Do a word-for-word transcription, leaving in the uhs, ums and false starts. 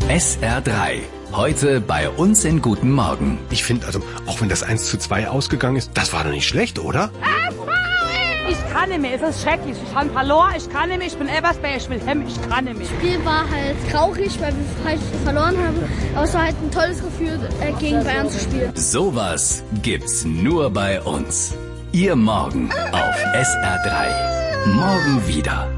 S R drei. Heute bei uns in Guten Morgen. Ich finde, also, auch wenn das eins zu zwei ausgegangen ist, das war doch nicht schlecht, oder? Ich kann nicht mehr, es ist schrecklich. Ich habe verloren, ich kann nicht mehr, ich bin Ebersberg, ich will hemm, ich kann nicht mehr. Das Spiel war halt traurig, weil wir halt verloren haben. Aber es war halt ein tolles Gefühl, gegen Bayern zu spielen. Sowas gibt's nur bei uns. Ihr Morgen auf S R drei. Morgen wieder.